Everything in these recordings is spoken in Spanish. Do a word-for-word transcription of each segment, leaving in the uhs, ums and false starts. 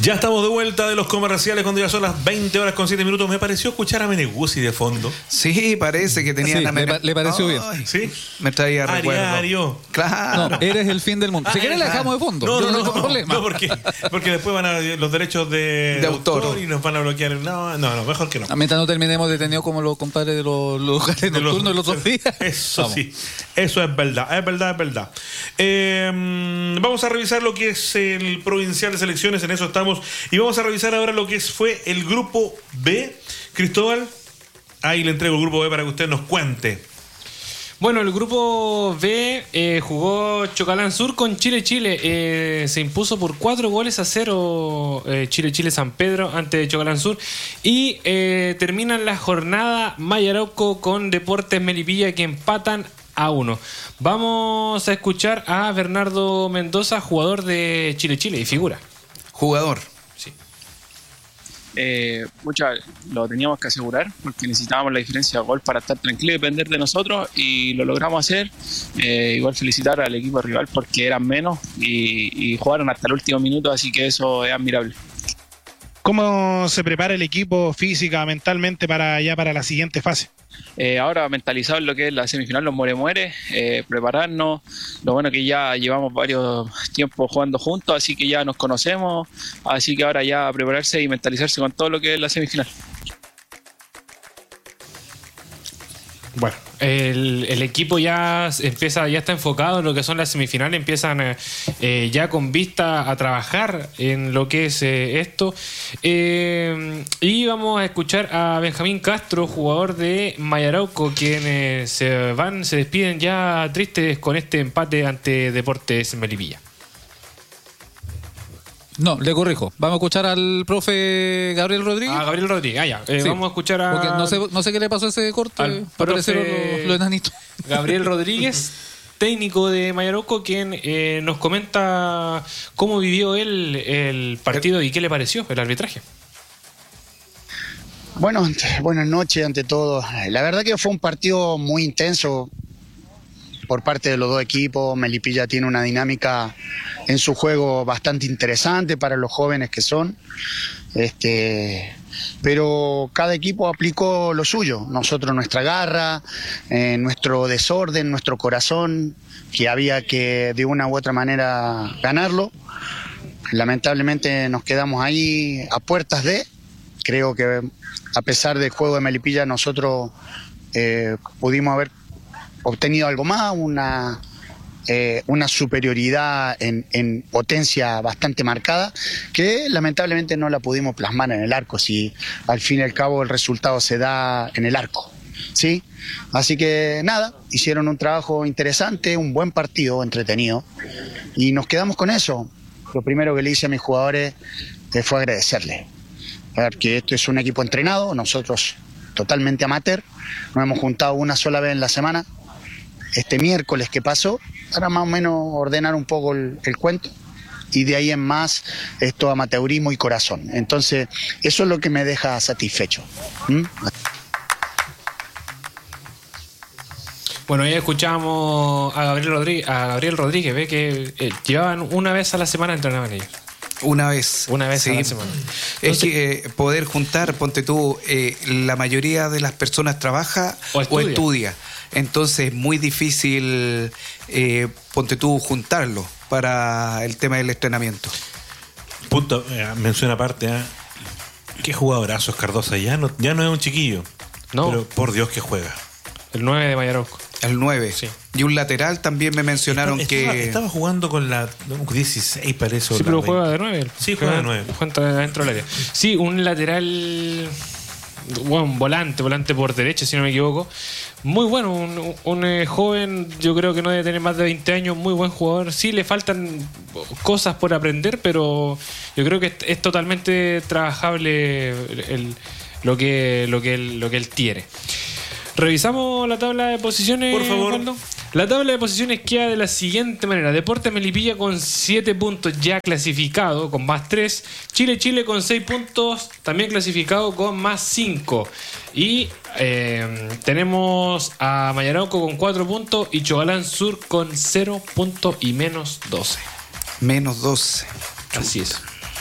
Ya estamos de vuelta de los comerciales cuando ya son las veinte horas con siete minutos. Me pareció escuchar a Meneguzzi de fondo. Sí, parece que tenía... Sí, una le, pa- le pareció bien. ¿Sí? Me traía recuerdo. Ariario. Claro. No, eres el fin del mundo. Si Ah, quieres la ah. dejamos de fondo. No, Yo no, no tengo no, problema. no, porque, porque después van a los derechos de, De autor. y nos van a bloquear. No, no, no, mejor que no. A mientras no terminemos detenidos como los compadres de los, los locales De los- nocturnos los otros días. Eso Vamos. sí, eso es verdad, es verdad, es verdad. Eh, vamos a revisar lo que es el provincial de selecciones, en eso estamos. Y vamos a revisar ahora lo que es, fue el grupo B. Cristóbal, ahí le entrego el grupo B para que usted nos cuente. Bueno, el grupo B eh, jugó Chocalán Sur con Chile-Chile. Eh, se impuso por cuatro goles a cero eh, Chile-Chile-San Pedro ante Chocalán Sur. Y eh, terminan la jornada Mayarauco con Deportes Melipilla, que empatan a uno. Vamos a escuchar a Bernardo Mendoza, jugador de Chile-Chile y figura. Jugador. Sí. Eh, mucha, lo teníamos que asegurar porque necesitábamos la diferencia de gol para estar tranquilo y depender de nosotros, y lo logramos hacer. Eh, igual felicitar al equipo rival porque eran menos y, y jugaron hasta el último minuto, así que eso es admirable. ¿Cómo se prepara el equipo física, mentalmente para ya para la siguiente fase? Eh, ahora mentalizado en lo que es la semifinal, los muere muere, eh, prepararnos. Lo bueno que ya llevamos varios tiempos jugando juntos, así que ya nos conocemos, así que ahora ya prepararse y mentalizarse con todo lo que es la semifinal. Bueno, el, el equipo ya empieza, ya está enfocado en lo que son las semifinales, empiezan eh, eh, ya con vista a trabajar en lo que es eh, esto. Eh, y vamos a escuchar a Benjamín Castro, jugador de Mayarauco, quienes se van, se despiden ya tristes con este empate ante Deportes Melipilla. No, le corrijo. Vamos a escuchar al profe Gabriel Rodríguez. Ah, Gabriel Rodríguez, ah, ya. Eh, Sí, vamos a escuchar a... Porque no sé, no sé qué le pasó a ese corte. Al Aparecieron profe- los, los enanitos. Gabriel Rodríguez, técnico de Mayarauco, quien eh, nos comenta cómo vivió él el partido y qué le pareció el arbitraje. Bueno, buenas noches ante todo. La verdad que fue un partido muy intenso por parte de los dos equipos. Melipilla tiene una dinámica en su juego bastante interesante para los jóvenes que son. Este, pero cada equipo aplicó lo suyo. Nosotros nuestra garra, eh, nuestro desorden, nuestro corazón, que había que de una u otra manera ganarlo. Lamentablemente nos quedamos ahí a puertas de. Creo que a pesar del juego de Melipilla nosotros eh, pudimos haber obtenido algo más, una, eh, una superioridad en, en potencia bastante marcada, que lamentablemente no la pudimos plasmar en el arco, si al fin y al cabo el resultado se da en el arco, ¿sí? Así que nada, hicieron un trabajo interesante, un buen partido, entretenido, y nos quedamos con eso. Lo primero que le hice a mis jugadores eh, fue agradecerles, porque esto es un equipo entrenado, nosotros totalmente amateur, nos hemos juntado una sola vez en la semana, este miércoles que pasó, para más o menos ordenar un poco el, el cuento, y de ahí en más es todo amateurismo y corazón. Entonces eso es lo que me deja satisfecho. ¿Mm? Bueno, ya escuchamos a Gabriel Rodríguez, a Gabriel Rodríguez, ve que eh, llevaban una vez a la semana entrenaban ellos. Una vez. Una vez sí. a la semana. Es Entonces, que eh, poder juntar, ponte tú, eh, la mayoría de las personas trabaja O o estudia. estudia. Entonces es muy difícil, eh, ponte tú, juntarlo para el tema del entrenamiento. Punto, eh, mención aparte, ¿eh? Qué jugadorazo es Cardosa, ya no, ya no es un chiquillo. No. Pero por Dios que juega. el nueve de Mayarauco. El nueve. Sí. Y un lateral también me mencionaron estaba, que... Estaba jugando con la dieciséis, parece. o Sí, la pero veinte. juega de nueve. Sí, juega de nueve. Juega dentro del área. Sí, un lateral... Bueno, un volante, volante por derecha, si no me equivoco. Muy bueno, un, un, un eh, joven, yo creo que no debe tener más de veinte años, muy buen jugador. Sí, le faltan cosas por aprender, pero yo creo que es, es totalmente trabajable el, el- lo, que, lo, que él, lo que él tiene. Revisamos la tabla de posiciones, Por favor. Osvaldo. La tabla de posiciones queda de la siguiente manera: Deportes Melipilla con siete puntos ya clasificado con más tres, Chile Chile con seis puntos también clasificado con más cinco, y eh, tenemos a Mayarauco con cuatro puntos y Chocalán Sur con cero puntos y menos doce. Menos doce. Así es.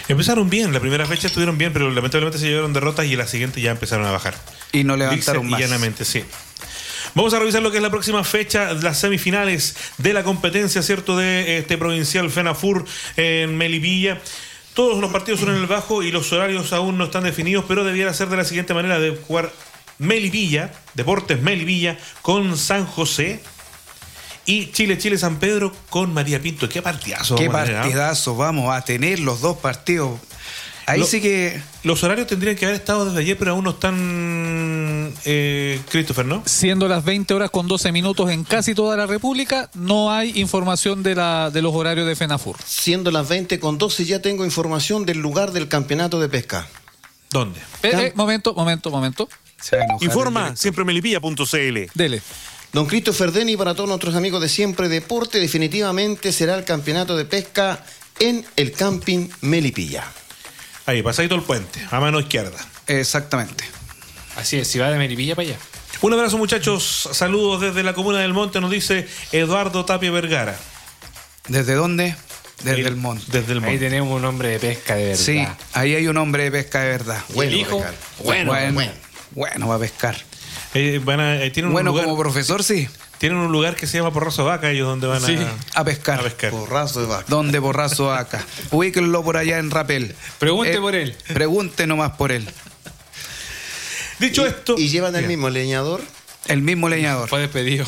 Empezaron bien, la primera fecha estuvieron bien, pero lamentablemente se llevaron derrotas y en la siguiente ya empezaron a bajar. Y no levantaron Dice, más. y llanamente, sí. Vamos a revisar lo que es la próxima fecha, las semifinales de la competencia, ¿cierto? De este provincial FENAFUR en Melipilla. Todos los partidos son en el bajo y los horarios aún no están definidos, pero debiera ser de la siguiente manera: de jugar Melipilla, Deportes Melipilla con San José y Chile Chile San Pedro con María Pinto. Qué partidazo. Qué vamos a tener, ¿eh? partidazo vamos a tener los dos partidos. Ahí Lo, sí que... Los horarios tendrían que haber estado desde ayer, pero aún no están, eh, Christopher, ¿no? Siendo las veinte horas con doce minutos en casi toda la República, no hay información de, la, de los horarios de FENAFUR. Siendo las veinte con doce, ya tengo información del lugar del campeonato de pesca. ¿Dónde? Eh, eh, momento, momento, momento. Se va a enojar Informa siempre melipilla punto c l. Dele. Don Christopher Denny, para todos nuestros amigos de Siempre Deporte, definitivamente será el campeonato de pesca en el Camping Melipilla. Ahí, pasadito el puente, a mano izquierda. Exactamente. Así es, si va de Melipilla para allá. Un abrazo, muchachos. Saludos desde la comuna del Monte, nos dice Eduardo Tapia Vergara. ¿Desde dónde? Desde el, el monte. Desde el monte. Ahí tenemos un hombre de pesca de verdad. Sí, ahí hay un hombre de pesca de verdad. Bueno, el hijo, Ricardo. bueno, bueno, bueno. bueno, va a pescar. Eh, van a, eh, tienen Bueno, un lugar, como profesor, sí. tienen un lugar que se llama Porrazo Vaca, ellos donde van Sí. a, A pescar. a pescar. Porrazo de vaca. ¿Dónde borrazo acá? Ubíquenlo por allá en Rapel. Pregunte por él. Pregunte nomás por él. Dicho esto, ¿Y llevan el Bien. mismo leñador? El mismo leñador. Fue despedido.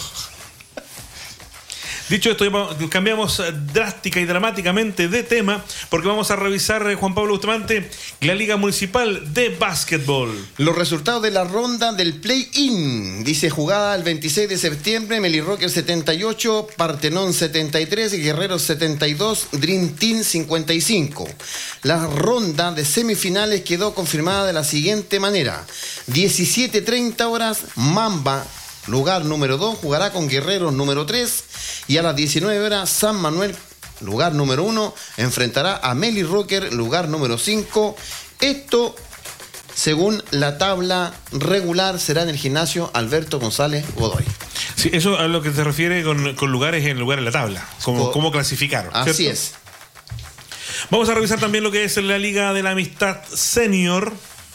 Dicho esto, cambiamos drástica y dramáticamente de tema, porque vamos a revisar, eh, Juan Pablo Bustamante, la Liga Municipal de Básquetbol. Los resultados de la ronda del play-in. Dice: jugada el veintiséis de septiembre, Melirrocker setenta y ocho, Partenón setenta y tres, Guerreros setenta y dos, Dream Team cincuenta y cinco. La ronda de semifinales quedó confirmada de la siguiente manera: diecisiete treinta horas, Mamba, lugar número dos, jugará con Guerreros número tres, y a las diecinueve horas San Manuel, lugar número uno, enfrentará a Melirrocker, lugar número cinco. Esto, según la tabla regular, será en el gimnasio Alberto González Godoy. Sí, eso a lo que se refiere con, con lugares en lugar en la tabla, como, Co- cómo clasificaron. Así ¿cierto? es. Vamos a revisar también lo que es la Liga de la Amistad Senior,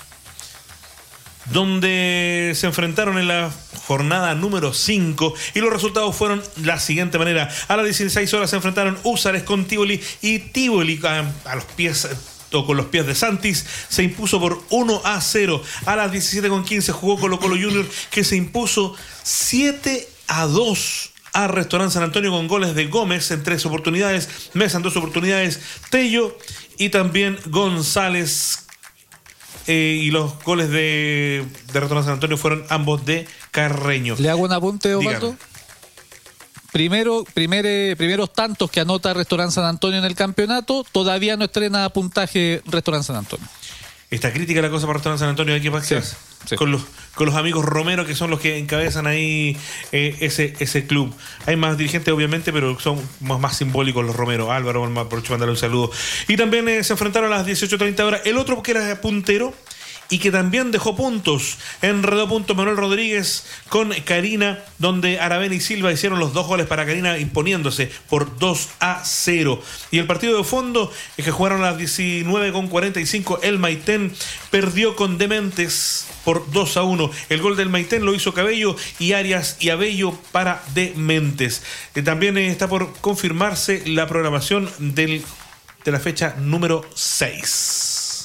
donde se enfrentaron en la jornada número cinco y los resultados fueron la siguiente manera. A las dieciséis horas se enfrentaron Húsares con Tivoli y Tivoli a, a los pies o con los pies de Santis se impuso por uno a cero. A las diecisiete con quince jugó Colo Colo Junior, que se impuso siete a dos a Restaurante San Antonio con goles de Gómez en tres oportunidades, Mesa en dos oportunidades, Tello y también González. Eh, y los goles de, de Restaurante San Antonio fueron ambos de Carreño. ¿Le hago un apunte, Osvaldo? Dígame. Primero, primer, primeros tantos que anota Restaurante San Antonio en el campeonato, todavía no estrena puntaje Restaurante San Antonio. Está crítica la cosa para Restaurante San Antonio, hay que pasar Sí, sí. con los con los amigos Romero, que son los que encabezan ahí eh, ese ese club. Hay más dirigentes, obviamente, pero son más, más simbólicos los Romero. Álvaro, aprovecho mandarle un saludo. Y también eh, se enfrentaron a las dieciocho treinta horas el otro que era puntero y que también dejó puntos. Enredó puntos Manuel Rodríguez con Karina, donde Aravena y Silva hicieron los dos goles para Karina, imponiéndose por dos a cero. Y el partido de fondo es que jugaron a las diecinueve con cuarenta y cinco. El Maitén perdió con Dementes por dos a uno. El gol del Maitén lo hizo Cabello y Arias y Abello para Dementes. Eh, también eh, está por confirmarse la programación del, de la fecha número seis.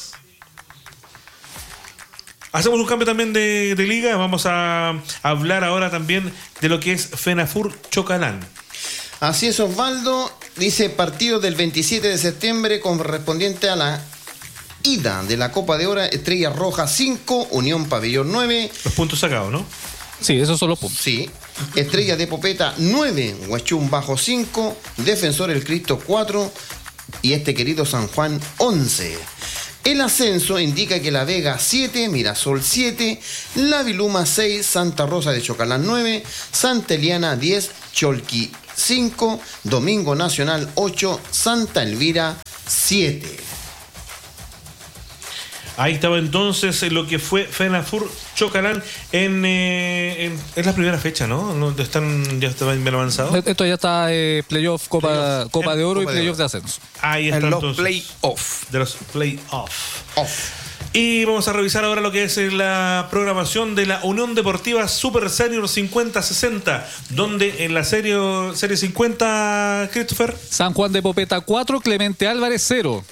Hacemos un cambio también de, de liga. Vamos a hablar ahora también de lo que es FENAFUR Chocalán. Así es, Osvaldo. Dice: partido del veintisiete de septiembre correspondiente a la ida de la Copa de Oro. Estrella Roja cinco, Unión Pabellón nueve. Los puntos sacados, ¿no? Sí, esos son los puntos. Sí. Estrella de Popeta nueve, Huachún Bajo cinco, Defensor el Cristo cuatro y este querido San Juan once. El ascenso indica que La Vega siete, Mirasol siete, La Viluma seis, Santa Rosa de Chocalán nueve, Santa Eliana diez, Cholqui cinco, Domingo Nacional ocho, Santa Elvira siete. Ahí estaba entonces lo que fue FENAFUR Chocalán en, eh, en es la primera fecha, ¿no? ¿No están ya están bien avanzado? Esto ya está eh, playoff, Copa, Playoff. Copa de Oro Copa y de playoff Oro. de ascenso. Ahí está En los entonces. play-off. De los play-off. Off. Y vamos a revisar ahora lo que es la programación de la Unión Deportiva Super Senior cincuenta sesenta, donde en la serie, serie cincuenta, Christopher, San Juan de Popeta cuatro, Clemente Álvarez cero.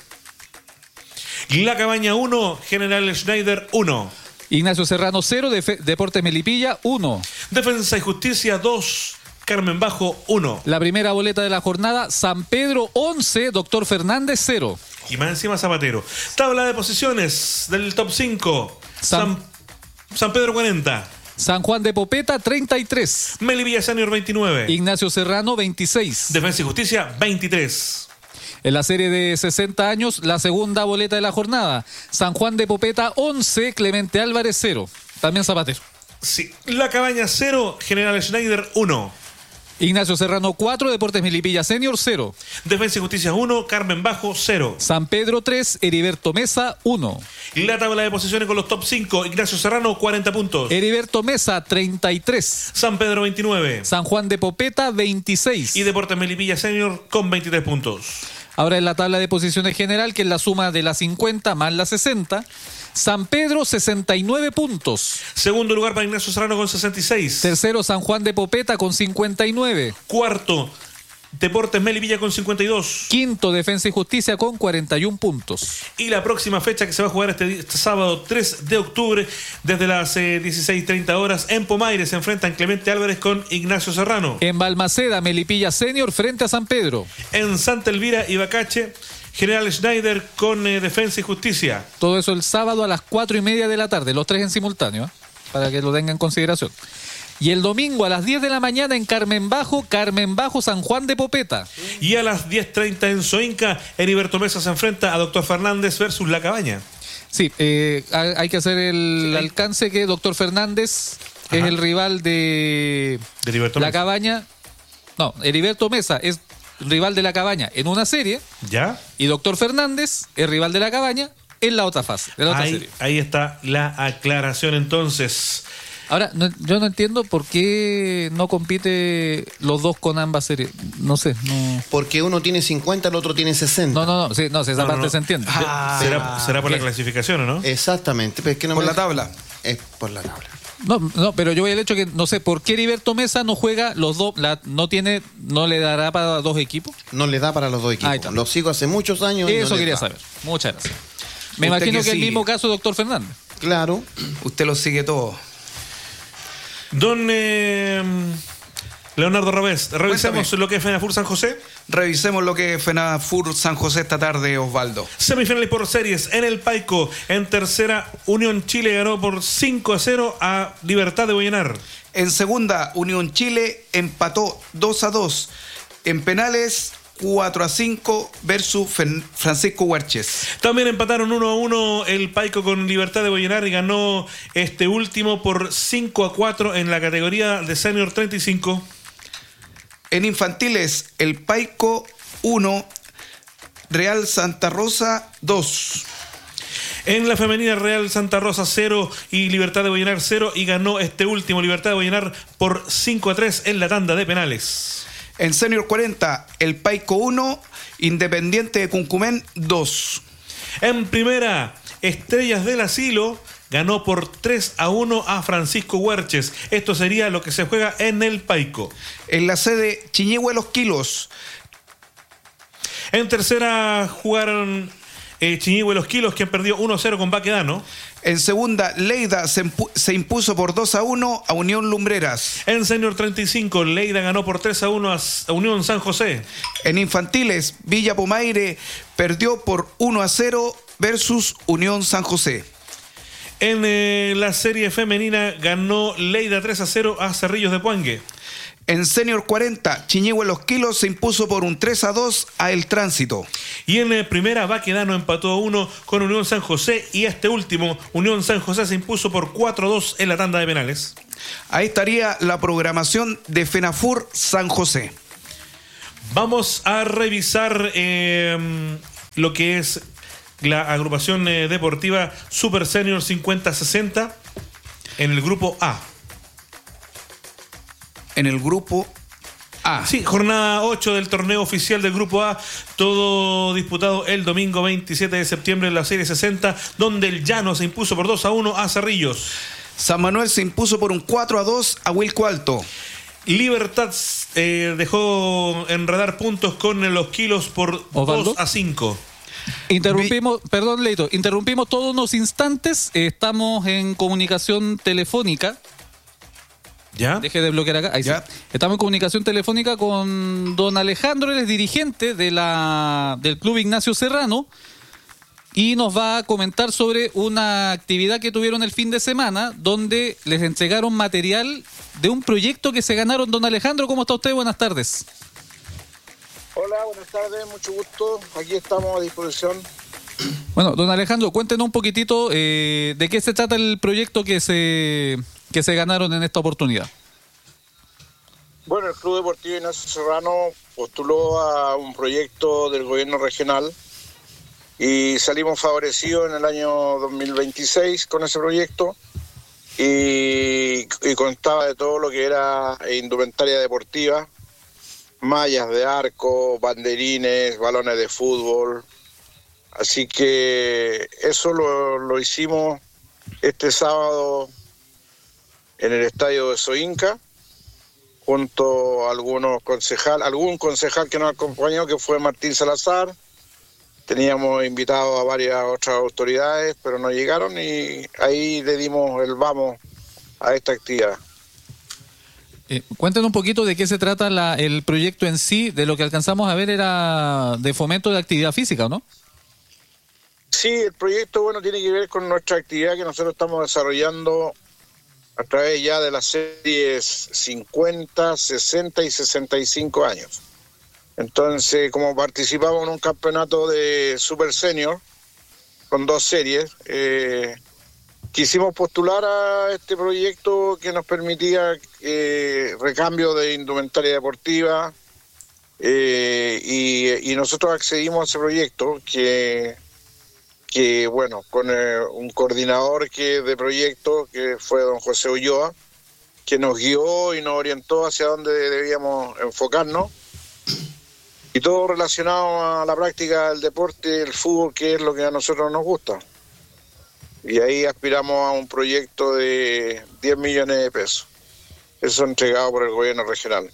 La Cabaña uno, General Schneider uno. Ignacio Serrano cero, Defe- Deportes Melipilla uno. Defensa y Justicia dos, Carmen Bajo uno. La primera boleta de la jornada, San Pedro once, Doctor Fernández cero. Y más encima Zapatero. Tabla de posiciones del top cinco. San- San, San Pedro cuarenta. San Juan de Popeta treinta y tres. Melipilla Senior veintinueve. Ignacio Serrano veintiséis. Defensa y Justicia veintitrés. En la serie de sesenta años, la segunda boleta de la jornada, San Juan de Popeta once, Clemente Álvarez cero. También Zapatero. Sí. La Cabaña cero, General Schneider uno. Ignacio Serrano cuatro, Deportes Melipilla Senior cero. Defensa y Justicia uno, Carmen Bajo cero. San Pedro tres, Heriberto Mesa uno. La tabla de posiciones con los top cinco, Ignacio Serrano cuarenta puntos. Heriberto Mesa treinta y tres. San Pedro veintinueve. San Juan de Popeta veintiséis. Y Deportes Melipilla Senior con veintitrés puntos. Ahora en la tabla de posiciones general, que es la suma de las cincuenta más las sesenta, San Pedro sesenta y nueve puntos. Segundo lugar para Ignacio Serrano con sesenta y seis. Tercero San Juan de Popeta con cincuenta y nueve. Cuarto, Deportes Melipilla con cincuenta y dos. Quinto Defensa y Justicia con cuarenta y uno puntos. Y la próxima fecha que se va a jugar este, di- este sábado tres de octubre desde las eh, dieciséis treinta horas en Pomaire se enfrentan Clemente Álvarez con Ignacio Serrano. En Balmaceda, Melipilla Senior frente a San Pedro. En Santa Elvira y Bacache, General Schneider con eh, Defensa y Justicia. Todo eso el sábado a las cuatro y media de la tarde, los tres en simultáneo, ¿eh? Para que lo tengan en consideración. Y el domingo a las diez de la mañana en Carmen Bajo, Carmen Bajo, San Juan de Popeta. Y a las diez treinta en Soinca, Heriberto Mesa se enfrenta a Doctor Fernández versus La Cabaña. Sí, eh, hay hay que hacer el alcance que Doctor Fernández es Ajá. el rival de De Heriberto La Mesa. Cabaña. No, Heriberto Mesa es rival de La Cabaña en una serie ¿Ya? y Doctor Fernández es rival de La Cabaña en la otra fase, en la otra Ahí, serie. ahí está la aclaración entonces. Ahora, no- yo no entiendo por qué no compite los dos con ambas series. No sé, no. Porque uno tiene cincuenta, el otro tiene sesenta. No, no, no, sí, no, sí, esa No, no, parte no. se entiende. Ah, ¿Será, será por la clasificación o no? Exactamente. Pero es que no por me- la tabla. Es por la tabla. No, no, pero yo voy al hecho que no sé por qué Heriberto Mesa no juega los dos, la- no tiene, no le dará para dos equipos. No le da para los dos Ahí equipos. está. Lo sigo hace muchos años. y no Eso le quería da. saber. Muchas gracias. Me Usted imagino que que el sigue. mismo caso de Doctor Fernández. Claro. Usted lo sigue todo. Don eh, Leonardo Rabés, revisemos Cuéntame. lo que es FENAFUR San José. Revisemos lo que es FENAFUR San José esta tarde, Osvaldo. Semifinales por series en el Paico. En tercera, Unión Chile ganó por cinco a cero a Libertad de Boyenar. En segunda, Unión Chile empató dos a dos. En penales, cuatro a cinco versus Fen- Francisco Huarches. También empataron uno a uno el Paico con Libertad de Boyenar y ganó este último por cinco a cuatro en la categoría de Senior treinta y cinco. En infantiles, el Paico uno, Real Santa Rosa dos. En la femenina, Real Santa Rosa cero y Libertad de Boyenar cero y ganó este último Libertad de Boyenar por cinco a tres en la tanda de penales. En Senior cuarenta, el Paico uno, Independiente de Cuncumén dos. En primera, Estrellas del Asilo ganó por tres a uno a Francisco Huarches. Esto sería lo que se juega en el Paico. En la sede Chiñihue Los Quilos, En tercera jugaron eh, Chiñihue Los Quilos, quien perdió uno a cero con Baquedano. en segunda, Leida se, impu- se impuso por dos a uno a Unión Lumbreras. En Senior treinta y cinco, Leida ganó por tres a uno a S- a Unión San José. En infantiles, Villa Pomaire perdió por uno a cero versus Unión San José. En eh, la serie femenina ganó Leida tres a cero a Cerrillos de Puangue. En Senior cuarenta, Chiñihue Los Quilos se impuso por un tres a dos a El Tránsito. Y en eh, primera, Baquedano empató a uno con Unión San José. Y este último, Unión San José, se impuso por cuatro a dos en la tanda de penales. Ahí estaría la programación de FENAFUR San José. Vamos a revisar eh, lo que es la agrupación eh, deportiva Super Senior cincuenta sesenta en el grupo A. En el grupo A. Sí, jornada ocho del torneo oficial del grupo A, todo disputado el domingo veintisiete de septiembre en la serie sesenta, donde el Llano se impuso por dos a uno a Cerrillos. San Manuel se impuso por un cuatro a dos a Wilco Alto. Libertad eh, dejó enredar puntos con los Kilos por Osvaldo. dos a cinco. Interrumpimos, perdón, Leito, interrumpimos todos unos instantes. eh, Estamos en comunicación telefónica. ¿Ya? Deje de bloquear acá. Ahí sí. Ya. Estamos en comunicación telefónica con don Alejandro, él es dirigente de la, del Club Ignacio Serrano y nos va a comentar sobre una actividad que tuvieron el fin de semana donde les entregaron material de un proyecto que se ganaron. Don Alejandro, ¿cómo está usted? Buenas tardes. Hola, buenas tardes, mucho gusto. Aquí estamos a disposición. Bueno, don Alejandro, cuéntenos un poquitito eh, de qué se trata el proyecto que se, que se ganaron en esta oportunidad. Bueno, el Club Deportivo Ignacio Serrano postuló a un proyecto del gobierno regional y salimos favorecidos en el año dos mil veintiséis con ese proyecto y, y constaba de todo lo que era indumentaria deportiva, mallas de arco, banderines, balones de fútbol. Así que eso lo, lo hicimos este sábado en el estadio de Soinca, junto a algunos concejal, algún concejal que nos acompañó, que fue Martín Salazar. Teníamos invitados a varias otras autoridades, pero no llegaron y ahí le dimos el vamos a esta actividad. Eh, cuéntenos un poquito de qué se trata la, el proyecto en sí. De lo que alcanzamos a ver era de fomento de actividad física, ¿no? Sí, el proyecto, bueno, tiene que ver con nuestra actividad que nosotros estamos desarrollando a través ya de las series cincuenta, sesenta y sesenta y cinco años. Entonces, como participamos en un campeonato de Super Senior con dos series, eh, quisimos postular a este proyecto que nos permitía eh, recambio de indumentaria deportiva eh, y, y nosotros accedimos a ese proyecto que... que bueno, con eh, un coordinador que de proyecto, que fue don José Ulloa, que nos guió y nos orientó hacia dónde debíamos enfocarnos, y todo relacionado a la práctica del deporte, el fútbol, que es lo que a nosotros nos gusta. Y ahí aspiramos a un proyecto de diez millones de pesos, eso entregado por el gobierno regional.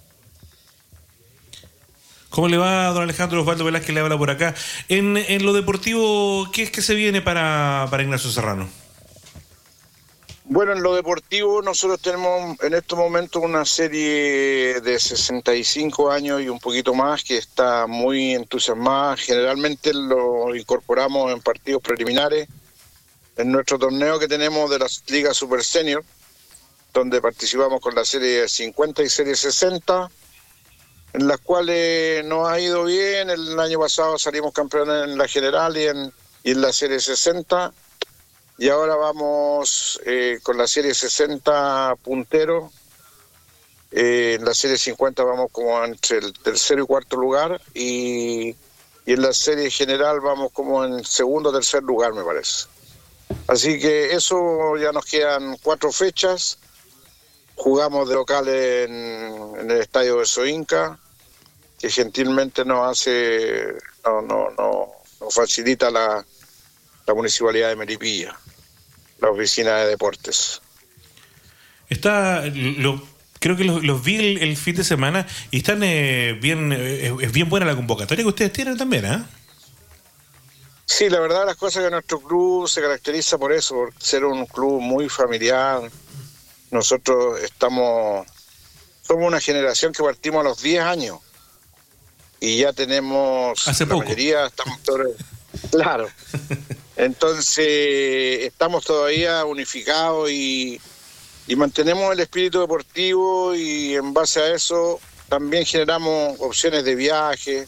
¿Cómo le va, don Alejandro? Osvaldo Velázquez le habla por acá. En, en lo deportivo, ¿qué es que se viene para, para Ignacio Serrano? Bueno, en lo deportivo nosotros tenemos en estos momentos una serie de sesenta y cinco años y un poquito más que está muy entusiasmada. Generalmente lo incorporamos en partidos preliminares en nuestro torneo que tenemos de la Liga Super Senior, donde participamos con la serie cincuenta y serie sesenta, en las cuales nos ha ido bien. El año pasado salimos campeones en la general y en, y en la serie sesenta, y ahora vamos eh, con la serie sesenta puntero. Eh, en la serie cincuenta vamos como entre el tercero y cuarto lugar, y, y en la serie general vamos como en segundo o tercer lugar, me parece. Así que eso, ya nos quedan cuatro fechas. Jugamos de local en, en el estadio de Soinca, que gentilmente nos hace, no, no, no, nos facilita la, la municipalidad de Melipilla, la oficina de deportes. Está, lo, creo que los, los vi el, el fin de semana y están eh, bien, eh, es bien buena la convocatoria que ustedes tienen también, ¿eh? Sí, la verdad las cosas que nuestro club se caracteriza por eso, por ser un club muy familiar. Nosotros estamos, somos una generación que partimos a los diez años y ya tenemos, hace la poco. mayoría estamos todos, claro. Entonces estamos todavía unificados y, y mantenemos el espíritu deportivo, y en base a eso también generamos opciones de viaje.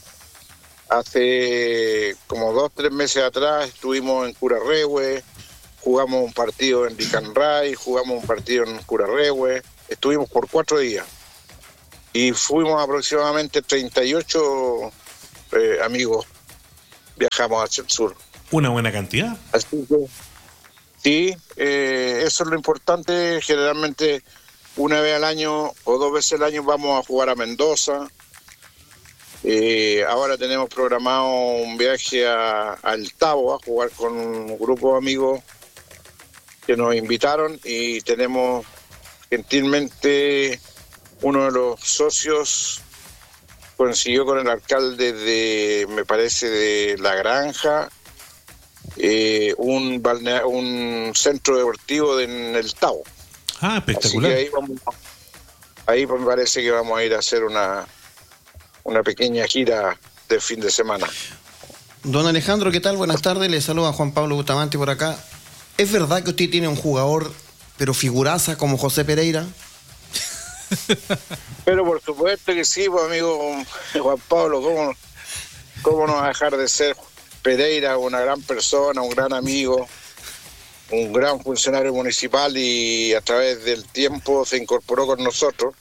Hace como dos, tres meses atrás estuvimos en Curarrehue, jugamos un partido en Licanray, jugamos un partido en Curarrehue, estuvimos por cuatro días y fuimos aproximadamente treinta y ocho eh, amigos, viajamos hacia el sur. Una buena cantidad. Así que, sí, eh, eso es lo importante. Generalmente una vez al año o dos veces al año vamos a jugar a Mendoza. Eh, ahora tenemos programado un viaje a, al Tabo a jugar con un grupo de amigos que nos invitaron, y tenemos gentilmente uno de los socios consiguió con el alcalde de, me parece, de La Granja, eh, un balnea, un centro deportivo de, en el Tabo. Ah, espectacular. Así que ahí, vamos, ahí me parece que vamos a ir a hacer una una pequeña gira de fin de semana. Don Alejandro, ¿qué tal? Buenas tardes, le saluda Juan Pablo Bustamante por acá. ¿Es verdad que usted tiene un jugador, pero figuraza, como José Pereira? Pero por supuesto que sí, pues, amigo Juan Pablo, ¿cómo, cómo no va a dejar de ser Pereira una gran persona, un gran amigo, un gran funcionario municipal, y a través del tiempo se incorporó con nosotros,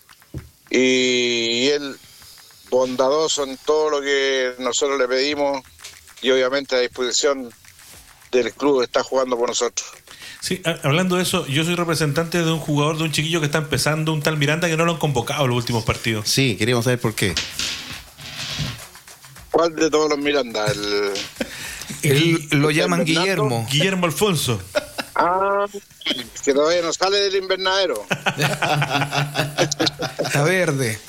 y él bondadoso en todo lo que nosotros le pedimos, y obviamente a disposición del club está jugando por nosotros. Sí, a- hablando de eso, yo soy representante de un jugador, de un chiquillo que está empezando, un tal Miranda, que no lo han convocado en los últimos partidos. Sí, queríamos saber por qué. ¿Cuál de todos los Miranda? El... Él lo llaman Fernando. Guillermo. Guillermo Alfonso. Ah, que todavía no sale del invernadero. Está verde.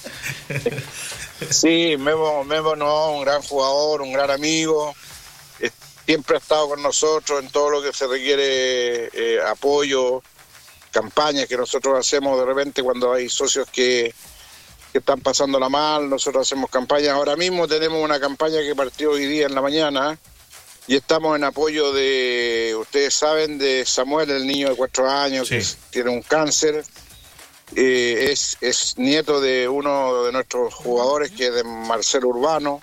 Sí, Memo, Memo no, un gran jugador, un gran amigo. Eh, Siempre ha estado con nosotros en todo lo que se requiere, eh, apoyo, campañas que nosotros hacemos de repente cuando hay socios que, que están pasándola mal. Nosotros hacemos campañas. Ahora mismo tenemos una campaña que partió hoy día en la mañana, y estamos en apoyo de, ustedes saben, de Samuel, el niño de cuatro años, Sí. que tiene un cáncer. Eh, es, es nieto de uno de nuestros jugadores, que es de Marcelo Urbano.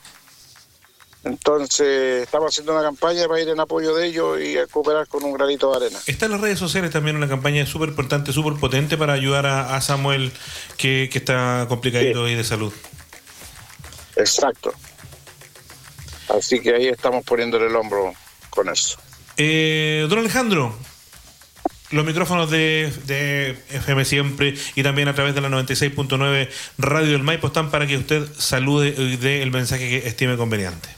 Entonces estamos haciendo una campaña para ir en apoyo de ellos y a cooperar con un granito de arena. Está en las redes sociales también una campaña súper importante, súper potente para ayudar a, a Samuel, que, que está complicadito Sí. ahí de salud. Exacto. Así que ahí estamos poniéndole el hombro con eso. Eh, don Alejandro, los micrófonos de, de F M Siempre y también a través de la noventa y seis punto nueve Radio del Maipo están para que usted salude y dé el mensaje que estime conveniente.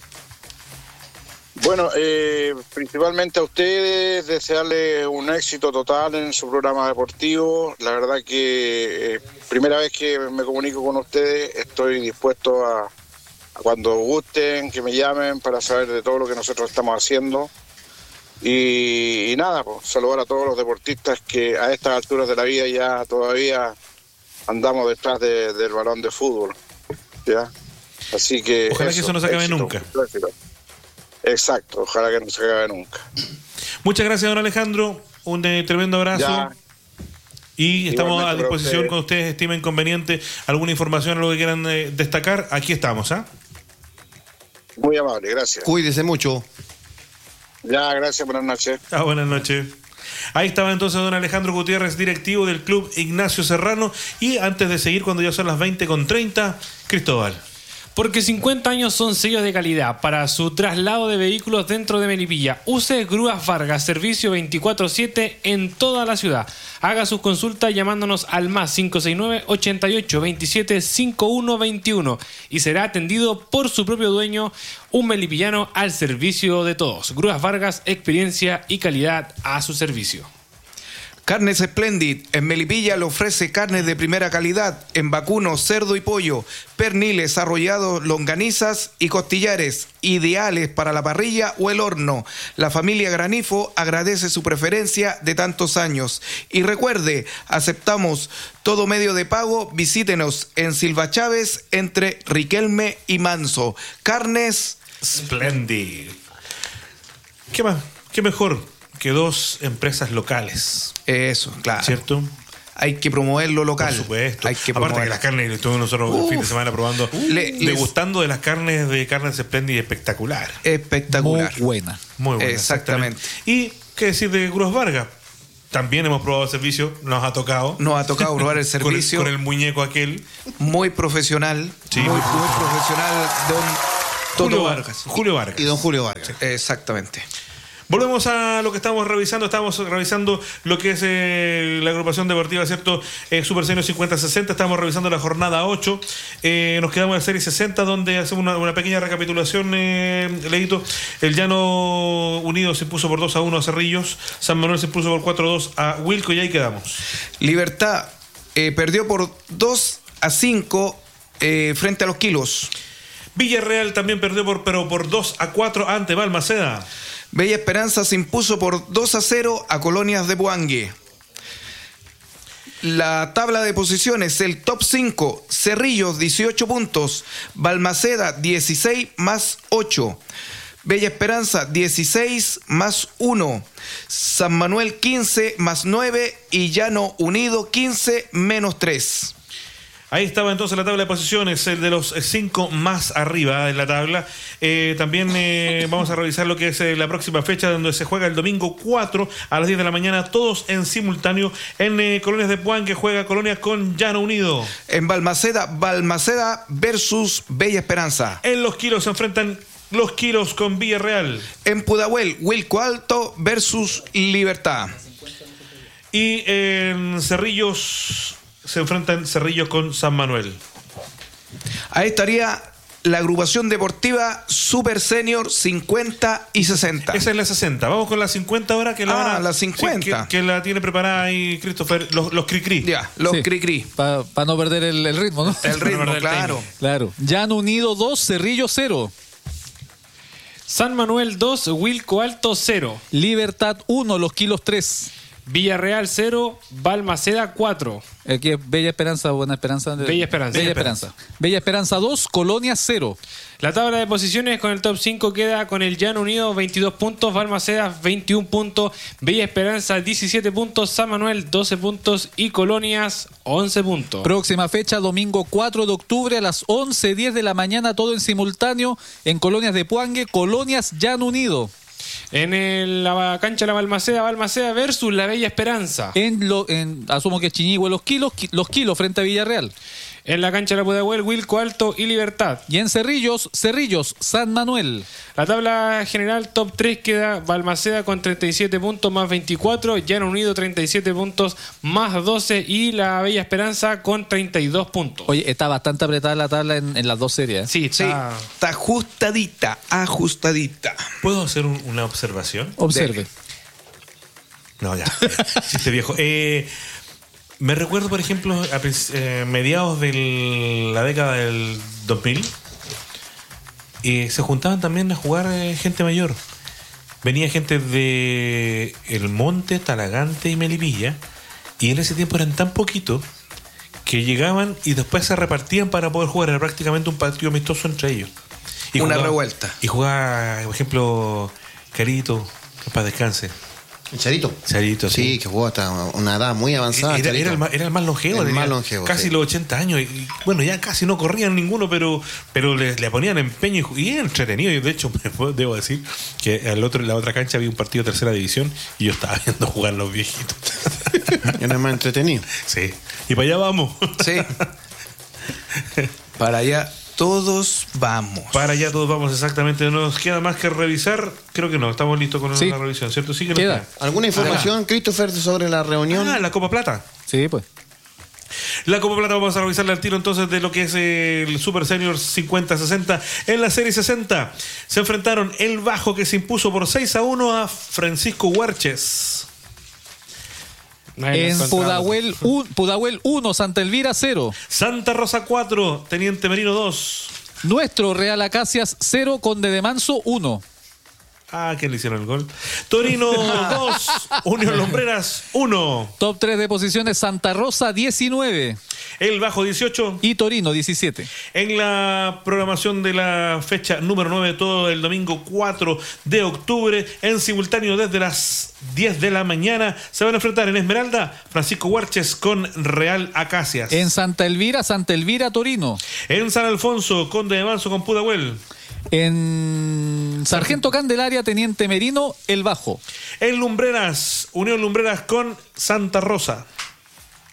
Bueno, eh, principalmente a ustedes, desearles un éxito total en su programa deportivo. La verdad que eh, primera vez que me comunico con ustedes, estoy dispuesto a, a cuando gusten, que me llamen para saber de todo lo que nosotros estamos haciendo. Y, y nada, pues saludar a todos los deportistas que a estas alturas de la vida ya todavía andamos detrás de, del balón de fútbol, ¿ya? Así que Ojalá que eso no se acabe nunca. Exacto, ojalá que no se acabe nunca. Muchas gracias, don Alejandro. Un eh, tremendo abrazo. Ya. Y estamos Igualmente a para disposición ustedes. cuando ustedes estimen conveniente alguna información o lo que quieran eh, destacar. Aquí estamos, ¿ah? Muy amable, gracias. Cuídese mucho. Ya, gracias, buenas noches. Ah, buenas noches. Ahí estaba entonces don Alejandro Gutiérrez, directivo del Club Ignacio Serrano. Y antes de seguir, cuando ya son las veinte con treinta, Cristóbal. Porque cincuenta años son sellos de calidad para su traslado de vehículos dentro de Melipilla. Use Grúas Vargas, servicio veinticuatro siete en toda la ciudad. Haga sus consultas llamándonos al más cinco seis nueve, ochenta y ocho, veintisiete, cincuenta y uno veintiuno y será atendido por su propio dueño, un melipillano al servicio de todos. Grúas Vargas, experiencia y calidad a su servicio. Carnes Splendid. En Melipilla le ofrece carnes de primera calidad en vacuno, cerdo y pollo, perniles, arrollados, longanizas y costillares, ideales para la parrilla o el horno. La familia Granifo agradece su preferencia de tantos años. Y recuerde, aceptamos todo medio de pago. Visítenos en Silva Chávez entre Riquelme y Manso. Carnes Splendid. ¿Qué más? ¿Qué mejor que dos empresas locales? Eso, claro. ¿Cierto? Hay que promover lo local. Por supuesto. Hay que Aparte promover. que las carnes, estuvimos nosotros el fin de semana probando, Le- les- degustando de las carnes de Carnes Splendid, espectacular. Espectacular. Muy buena. Muy buena. Exactamente. Y qué decir de Cruz Vargas. También hemos probado el servicio, nos ha tocado. Nos ha tocado probar el Con el- servicio. Con el, muñeco aquel. Muy profesional. Sí. Muy, muy profesional, don Julio Toto Vargas. Julio Vargas. Y don Julio Vargas. Sí, exactamente. Volvemos a lo que estamos revisando. Estamos revisando lo que es eh, la agrupación deportiva, ¿cierto? Eh, Super Senior cincuenta sesenta. Estamos revisando la jornada ocho. Eh, nos quedamos en la serie sesenta, donde hacemos una, una pequeña recapitulación, eh, Leito. El Llano Unido se impuso por dos a uno a Cerrillos. San Manuel se impuso por cuatro a dos a Wilco, y ahí quedamos. Libertad eh, perdió por dos a cinco eh, frente a los Kilos. Villarreal también perdió por, pero por dos a cuatro ante Balmaceda. Bella Esperanza se impuso por dos a cero a Colonias de Puangue. La tabla de posiciones, el top cinco, Cerrillos dieciocho puntos, Balmaceda dieciséis más ocho, Bella Esperanza dieciséis más uno, San Manuel quince más nueve y Llano Unido quince menos tres. Ahí estaba entonces la tabla de posiciones, el de los cinco más arriba en la tabla. Eh, también eh, vamos a revisar lo que es eh, la próxima fecha, donde se juega el domingo cuatro a las diez de la mañana, todos en simultáneo. En eh, Colonias de Puan, que juega Colonias con Llano Unido. En Balmaceda, Balmaceda versus Bella Esperanza. En Los Kilos se enfrentan Los Kilos con Villarreal. En Pudahuel, Wilco Alto versus Libertad. Y en Cerrillos se enfrentan Cerrillos con San Manuel. Ahí estaría la agrupación deportiva Super Senior cincuenta y sesenta. Esa es la sesenta. Vamos con la cincuenta ahora, que la Ah, van a- la cincuenta. sí, que, que la tiene preparada ahí Christopher, los, los Cricri. Ya, los Sí. Cricri. Para no perder el, el ritmo, ¿no? El ritmo, perder el claro. timing. Claro. Llano Unido dos, Cerrillo cero. San Manuel dos, Wilco Alto cero. Libertad uno, Los Kilos tres. Villarreal cero, Balmaceda cuatro. Aquí es Bella Esperanza, Buena Esperanza. Bella Esperanza. Bella Bella Esperanza. Bella Esperanza dos, Colonia cero. La tabla de posiciones con el top cinco queda con el Llano Unido veintidós puntos, Balmaceda veintiún puntos, Bella Esperanza diecisiete puntos, San Manuel doce puntos y Colonias once puntos. Próxima fecha, domingo cuatro de octubre a las once diez de la mañana, todo en simultáneo en Colonias de Puangue, Colonias Llano Unido. En el- la cancha La Balmaceda, Balmaceda versus La Bella Esperanza. En lo, en, asumo que es Chiñigüe Los Kilos, Qui- Los Kilos frente a Villarreal. En la cancha La Pudahuel, Wilco Alto y Libertad. Y en Cerrillos, Cerrillos, San Manuel. La tabla general top tres queda Balmaceda con treinta y siete puntos más veinticuatro, Llano Unido treinta y siete puntos más doce y La Bella Esperanza con treinta y dos puntos. Oye, está bastante apretada la tabla en, en las dos series. ¿eh? Sí, Sí, está... está ajustadita, ajustadita. ¿Puedo hacer un- una observación? Observe. No, ya. Chiste viejo. Eh, me recuerdo, por ejemplo, a princ- eh, mediados de la década del dos mil, eh, se juntaban también a jugar eh, gente mayor. Venía gente de El Monte, Talagante y Melipilla, y en ese tiempo eran tan poquitos que llegaban y después se repartían para poder jugar. Era prácticamente un partido amistoso entre ellos. Y Una jugaba- revuelta. Y jugaba, por ejemplo, Carito, que para descanse. Charito. Charito, sí. Sí, que jugó hasta una edad muy avanzada. Era, Charito. era el más, era el más longevo, El tenía más longevo, casi sí. los ochenta años. Y, y, bueno, ya casi no corrían ninguno, pero pero le, le ponían empeño y, y era entretenido. Y de hecho, debo decir que al otro, en la otra cancha había un partido de tercera división y yo estaba viendo jugar los viejitos. Era más entretenido. Sí. Y para allá vamos. Sí. Para allá todos vamos. Para allá todos vamos, exactamente. No nos queda más que revisar. Creo que no, estamos listos con Sí. la revisión, ¿cierto? Sí que nos Queda. ¿Alguna información, Christopher, sobre la reunión? Ah, la Copa Plata. Sí, pues. La Copa Plata vamos a revisarle al tiro entonces de lo que es el Super Senior cincuenta sesenta. En la serie sesenta se enfrentaron el Bajo, que se impuso por seis a uno a Francisco Huarches. Nadie lo En encontraba. Pudahuel, un, Pudahuel uno, Santa Elvira cero. Santa Rosa cuatro, Teniente Merino dos. Nuestro Real Acacias cero, Conde de Manso uno. Ah, ¿quién le hicieron el gol? Torino dos, Unión Lombreras uno. Top tres de posiciones, Santa Rosa diecinueve El Bajo dieciocho. y Torino diecisiete. En la programación de la fecha número nueve, todo el domingo cuatro de octubre, en simultáneo desde las diez de la mañana, se van a enfrentar en Esmeralda Francisco Huarches con Real Acacias. En Santa Elvira, Santa Elvira Torino. En San Alfonso, Conde de Manso con Pudahuel. En Sargento Candelaria, Teniente Merino, El Bajo. En Lumbreras, Unión Lumbreras con Santa Rosa.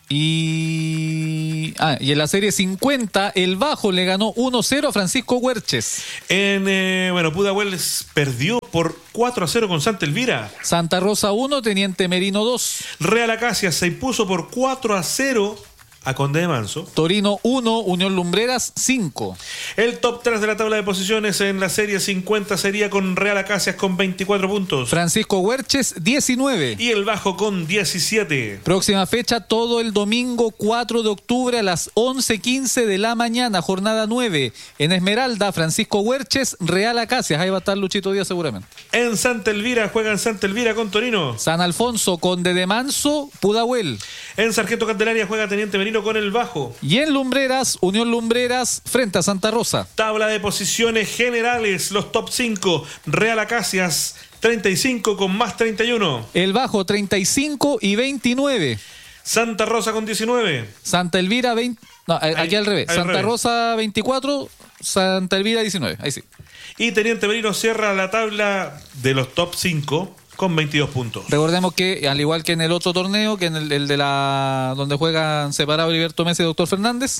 Y, ah, y en la serie cincuenta, el Bajo le ganó uno cero a Francisco Huerches. En, eh, bueno, Pudahuel perdió por cuatro a cero con Santa Elvira. Santa Rosa uno, Teniente Merino dos. Real Acacias se impuso por cuatro a cero a Conde de Manso. Torino uno, Unión Lumbreras cinco. El top tres de la tabla de posiciones en la serie cincuenta sería con Real Acacias con veinticuatro puntos. Francisco Huerches diecinueve. Y el Bajo con diecisiete. Próxima fecha todo el domingo cuatro de octubre a las once quince de la mañana, jornada nueve. En Esmeralda, Francisco Huerches, Real Acacias. Ahí va a estar Luchito Díaz seguramente. En Santa Elvira juegan Santa Elvira con Torino. San Alfonso, Conde de Manso, Pudahuel. En Sargento Candelaria juega Teniente Merino con el Bajo. Y en Lumbreras, Unión Lumbreras frente a Santa Rosa. Tabla de posiciones generales, los top cinco. Real Acacias treinta y cinco con más treinta y uno. El Bajo treinta y cinco y veintinueve. Santa Rosa con diecinueve. Santa Elvira veinte. No, aquí Ahí, al revés. al Santa revés. Rosa veinticuatro, Santa Elvira diecinueve. Ahí sí. Y Teniente Merino cierra la tabla de los top cinco con veintidós puntos. Recordemos que, al igual que en el otro torneo, que en el, el de la donde juegan separado Heriberto Mesa y Doctor Fernández,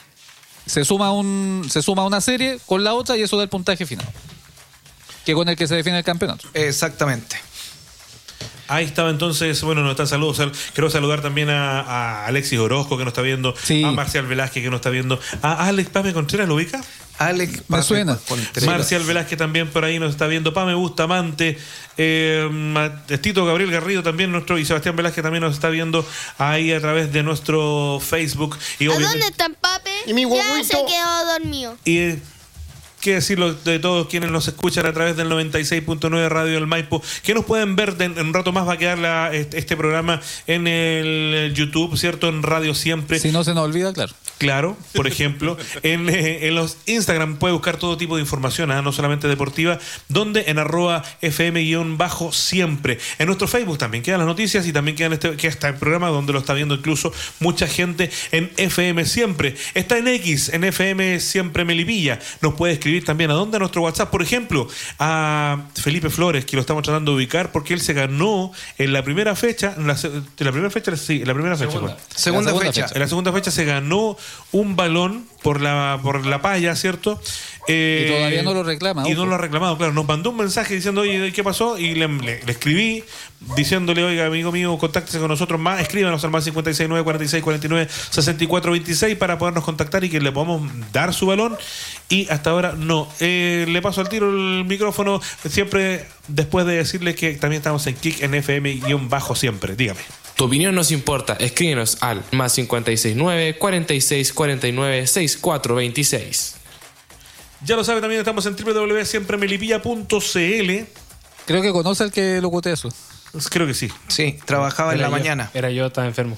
se suma un se suma una serie con la otra y eso da el puntaje final, que con el que se define el campeonato. Exactamente. Ahí estaba entonces, bueno, nos están saludos. Sal- Quiero saludar también a, a Alexis Orozco, que nos está viendo, Sí. a Marcial Velázquez, que nos está viendo, a Alex Pame Contreras, ¿lo ubica? Alex Me Pape suena. Contreras. Marcial Velázquez también por ahí nos está viendo, Pame Bustamante, eh, Ma- Tito Gabriel Garrido también, nuestro, y Sebastián Velázquez también nos está viendo ahí a través de nuestro Facebook. Y ¿A dónde obviamente- está el pape? Y mi Ya huevito. se quedó dormido. Y eh, qué decirlo de todos quienes nos escuchan a través del noventa y seis punto nueve Radio del Maipo, que nos pueden ver de- en un rato más. Va a quedar la- este, este programa en el YouTube, ¿cierto? En Radio Siempre. Si no se nos olvida, claro. Claro, por ejemplo, en, eh, en los Instagram puede buscar todo tipo de información, ¿ah? No solamente deportiva, donde en arroba fm-siempre. En nuestro Facebook también quedan las noticias y también quedan este, que está el programa donde lo está viendo incluso mucha gente en F M Siempre. Está en X, en F M Siempre Melipilla. Nos puede escribir también a dónde, a nuestro WhatsApp, por ejemplo, a Felipe Flores, que lo estamos tratando de ubicar porque él se ganó en la primera fecha, en la, se- en la primera fecha, sí, en la primera fecha. Segunda. bueno. Segunda, La segunda fecha. fecha. En la segunda fecha se ganó un balón por la por la palla, ¿cierto? Eh, Y todavía no lo reclama, Y no ojo. lo ha reclamado, claro. Nos mandó un mensaje diciendo, oye, ¿qué pasó? Y le, le- le escribí diciéndole, oiga, amigo mío, contáctese con nosotros más, escríbanos al más cincuenta y seis, nueve cuarenta y seis, cuarenta y nueve, sesenta y cuatro veintiséis para podernos contactar y que le podamos dar su balón. Y hasta ahora no. Eh, le paso al tiro el micrófono, siempre después de decirle que también estamos en Kick en F M-siempre. Dígame. Tu opinión nos importa. Escríbenos al más cincuenta y seis nueve cuarenta y seis cuarenta y nueve sesenta y cuatro veintiséis. Ya lo sabe, también estamos en doble u doble u doble u punto siempre melipilla punto c l. Creo que conoce al que locutea eso. Creo que sí. Sí, trabajaba en Era la yo, mañana. Era yo, estaba enfermo.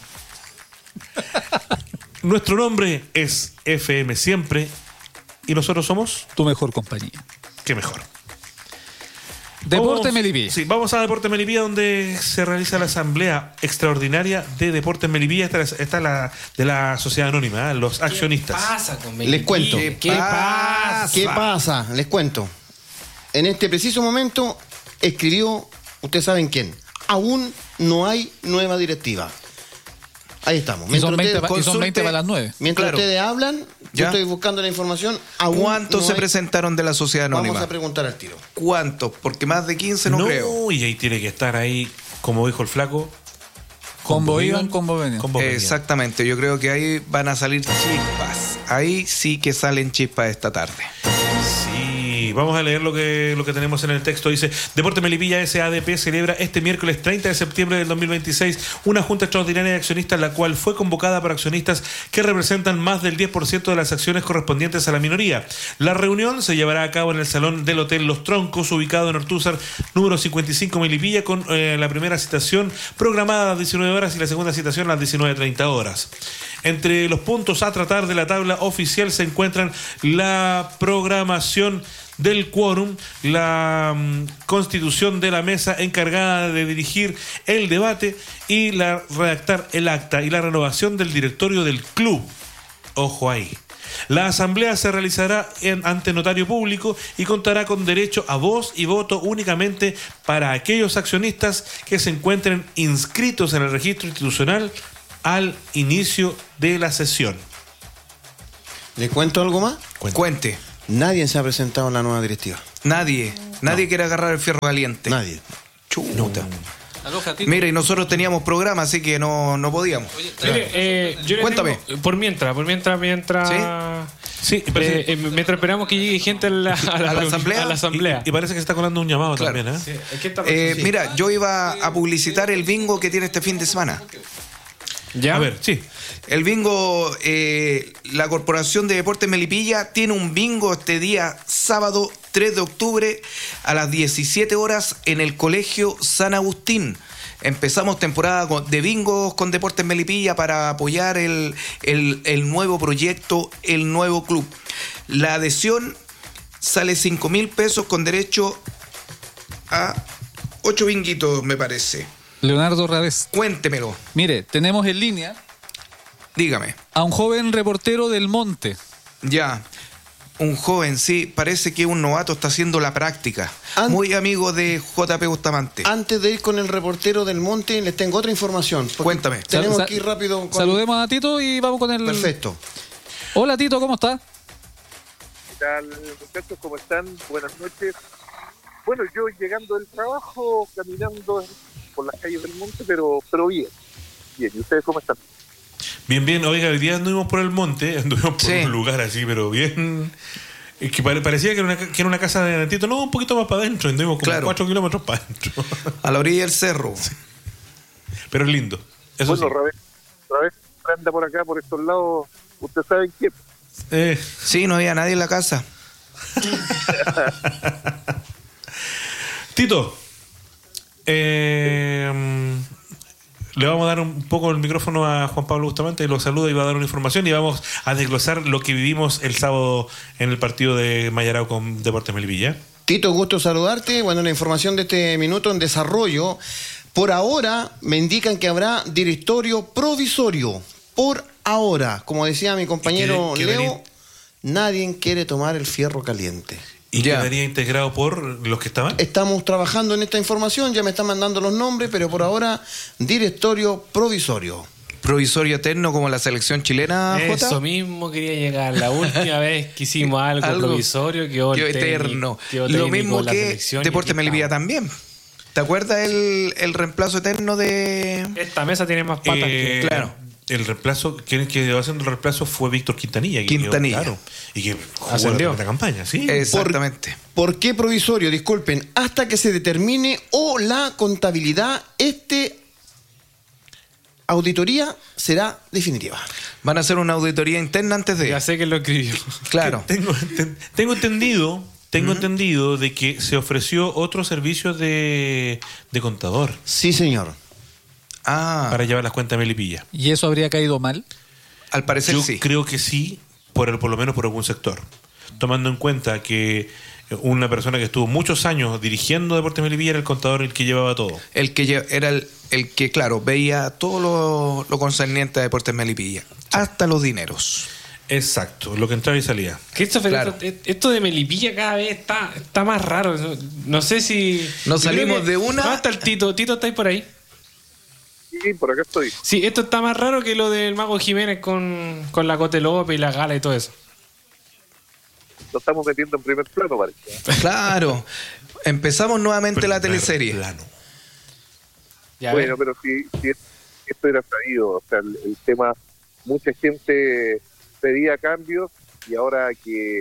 Nuestro nombre es F M Siempre y nosotros somos, Tu mejor compañía. qué mejor. Deporte Vamos- Melipilla. Sí, vamos a Deporte Melipilla, donde se realiza la asamblea extraordinaria de Deportes Melipilla. Esta es esta es la de la sociedad anónima, ¿eh? Los accionistas. ¿Qué pasa con Les cuento. ¿Qué, ¿Qué pasa? ¿Qué pasa? Les cuento. En este preciso momento escribió, ustedes saben quién. Aún no hay nueva directiva. Ahí estamos. Y son veinte ustedes- pa- y son veinte para las nueve. Mientras Claro. ustedes hablan, yo Ya. estoy buscando la información. Aún ¿Cuántos no se hay- presentaron de la sociedad Vamos anónima? a preguntar al tiro. ¿Cuántos? Porque más de quince no, creo. Y ahí tiene que estar ahí, como dijo el flaco. Combo iban, combo venían. combo venían. Exactamente, yo creo que ahí van a salir chispas. Ahí sí que salen chispas esta tarde. Sí, vamos a leer lo que, lo que tenemos en el texto. Dice, Deporte Melipilla S A D P celebra este miércoles treinta de septiembre del dos mil veintiséis una junta extraordinaria de accionistas, la cual fue convocada por accionistas que representan más del diez por ciento de las acciones correspondientes a la minoría. La reunión se llevará a cabo en el salón del Hotel Los Troncos, ubicado en Ortúzar, número cincuenta y cinco Melipilla, con eh, la primera citación programada a las diecinueve horas y la segunda citación a las diecinueve treinta horas. Entre los puntos a tratar de la tabla oficial se encuentran la programación del quórum, la mm, constitución de la mesa encargada de dirigir el debate y la redactar el acta y la renovación del directorio del club. Ojo ahí. La asamblea se realizará en, ante notario público y contará con derecho a voz y voto únicamente para aquellos accionistas que se encuentren inscritos en el registro institucional al inicio de la sesión. ¿Le cuento algo más? Cuente. Cuente. Nadie se ha presentado en la nueva directiva. Nadie. Nadie No. quiere agarrar el fierro caliente. Nadie. Chuta. Aloja, Tito. Mira, y nosotros teníamos programa, así que no, no podíamos. Mire, eh, yo le Cuéntame. tengo- por mientras, por mientras, mientras. Sí, eh, parece- eh, mientras esperamos que llegue gente a la, a la, ¿A la reunión- asamblea? a la asamblea. Y, y parece que se está colando un llamado Claro. también, ¿eh? Sí, es que esta Eh, persona- Mira, yo iba a publicitar el bingo que tiene este fin de semana. ¿Ya? A ver, sí. El bingo, eh, la Corporación de Deportes Melipilla tiene un bingo este día sábado tres de octubre a las diecisiete horas en el Colegio San Agustín. Empezamos temporada con- de bingos con Deportes Melipilla para apoyar el, el, el nuevo proyecto, el nuevo club. La adhesión sale cinco mil pesos con derecho a ocho binguitos, me parece. Leonardo Ravés. Cuéntemelo, Mire, tenemos en línea dígame. a un joven reportero del Monte. Ya, un joven, sí, parece que un novato está haciendo la práctica. An- Muy amigo de J P Bustamante. Antes de ir con el reportero del Monte, les tengo otra información. porque Cuéntame. Tenemos Sal- que ir rápido. con- Saludemos a Tito y vamos con el... Perfecto. Hola Tito, ¿cómo está? ¿Qué tal, muchachos? ¿Cómo están? Buenas noches. Bueno, yo llegando del trabajo, caminando por las calles del monte, pero pero bien. Bien, ¿y ustedes cómo están? Bien, bien. Oiga, hoy día anduvimos por el monte, anduvimos por Sí. un lugar así, pero bien. Es que pare- parecía que era, una, ca- que era una casa de Tito. No, un poquito más para adentro. Anduvimos como Claro. cuatro kilómetros para adentro. A la orilla del cerro. Pero es lindo. Eso bueno, sí. Rabés, Rabés anda por acá, por estos lados. ¿Ustedes saben qué? Eh, Sí, no había nadie en la casa. Tito, eh, le vamos a dar un poco el micrófono a Juan Pablo Bustamante, lo saluda y va a dar una información y vamos a desglosar lo que vivimos el sábado en el partido de Mayarao con Deportes Melipilla. Tito, gusto saludarte. Bueno, la información de este minuto en desarrollo. Por ahora me indican que habrá directorio provisorio. Por ahora, como decía mi compañero ¿Y quiere- quiere Leo, nadie quiere tomar el fierro caliente. ¿Y Ya. quedaría integrado por los que estaban? Estamos trabajando en esta información, ya me están mandando los nombres, pero por ahora directorio provisorio. Provisorio eterno como la selección chilena, Jota. Eso mismo quería llegar. La última vez que hicimos algo, Algo provisorio, quedó Quedó el técnico- eterno. quedó Lo técnico mismo de la que selección y Deportes aquí Melipilla estamos. también. ¿Te acuerdas el, el reemplazo eterno de...? Esta mesa tiene más patas Eh, que... claro. El reemplazo, quien quedó haciendo el reemplazo fue Víctor Quintanilla. que quedó, Quintanilla. claro, y que jugó Ascendió. la campaña, sí. Exactamente. ¿Por qué provisorio? Disculpen, hasta que se determine o la contabilidad, este auditoría será definitiva. Van a hacer una auditoría interna antes de... Ya sé que lo escribió. Claro. Tengo, enten- tengo entendido, tengo entendido de que se ofreció otro servicio de, de contador Sí, señor. Ah, para llevar las cuentas de Melipilla. ¿Y eso habría caído mal? al parecer Yo sí. creo que sí, por, el- por lo menos por algún sector. Tomando en cuenta que una persona que estuvo muchos años dirigiendo Deportes Melipilla era el contador el que llevaba todo. El que lle- era el, el que, claro, veía todo lo, lo concerniente a Deportes Melipilla. Hasta los dineros. Exacto, lo que entraba y salía. Christopher, Claro. esto, esto de Melipilla cada vez está, está más raro. No, no sé si... Nos yo creo salimos que- de una- ¿Dónde está el Tito? ¿Tito estáis por ahí? Sí, por acá estoy. Sí, esto está más raro que lo del Mago Jiménez con, con la Cote López y la Gala y todo eso. Lo estamos metiendo en primer plano, parece. Claro. Empezamos nuevamente la Primer teleserie. plano. Ya Bueno, ves. pero sí, sí, esto era sabido. O sea, el, el tema, mucha gente pedía cambios y ahora que,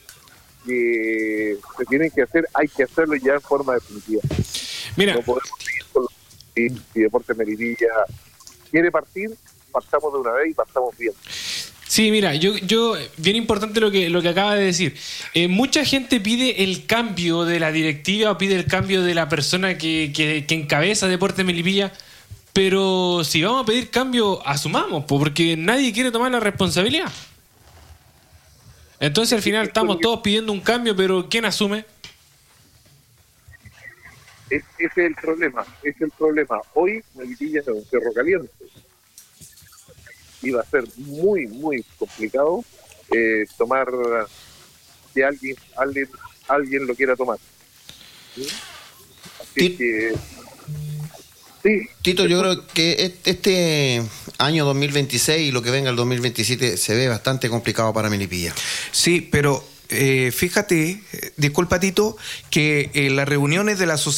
que se tienen que hacer, hay que hacerlo ya en forma definitiva. Mira, No podemos seguir con los si, si Deportes Melipilla quiere partir, partamos de una vez y partamos bien. sí, mira, yo, yo, bien importante lo que, lo que acaba de decir. Eh, mucha gente pide el cambio de la directiva o pide el cambio de la persona que, que, que encabeza Deportes Melipilla, pero si vamos a pedir cambio, asumamos, po, porque nadie quiere tomar la responsabilidad. Entonces al final estamos todos pidiendo un cambio, pero ¿quién asume? Es, ese es el problema, ese es el problema. Hoy Melipilla es un cerro caliente. Iba a ser muy, muy complicado eh, tomar que alguien, alguien, alguien lo quiera tomar. ¿Sí? Así Sí. que Sí. Tito, yo creo que este año dos mil veintiséis y lo que venga el dos mil veintisiete se ve bastante complicado para Melipilla. Sí, pero eh, fíjate, eh, disculpa Tito, que eh, las reuniones de la asociación